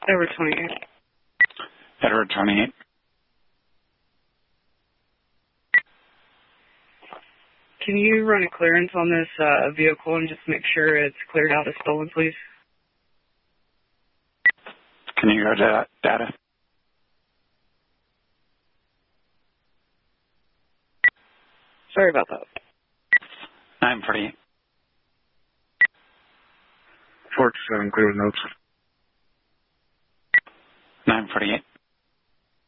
Edward 28. Edward 28. Can you run a clearance on this vehicle and just make sure it's cleared out as stolen, please? Can you go to data? Sorry about that. 948. 47, clear with notes. 948.